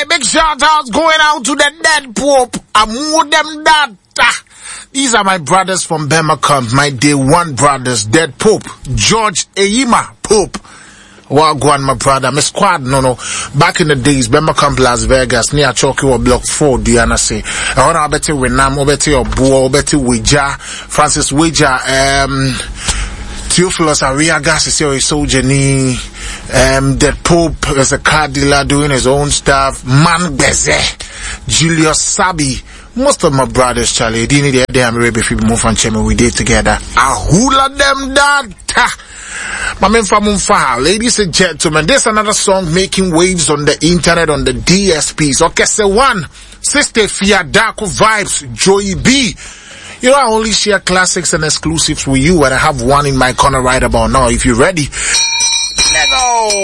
big shout outs going out to the dead Pope. Amu them that. These are my brothers from Bemercamp, my day one brothers, dead Pope, George Eyima Pope. Wagwan, my brother, my squad, no. Back in the days, Bemercamp, Las Vegas, near Choki or Block 4, Diana say. I want to bet you Renam, bet you Obuo, bet you Wija, Francis Wija, Theophilus Ariagas is your soldier, that Pope is a car dealer doing his own stuff, Man Beze, Julius Sabi, most of my brothers, Charlie, didn't need the I'm ready if we move on Chemo, we did together. I hula them that. Ladies and gentlemen, there's another song making waves on the internet, on the DSPs. Okay, so one, Sister Fiadako Vibes, Joey B. You know, I only share classics and exclusives with you, and I have one in my corner right about now. If you're ready, let's go.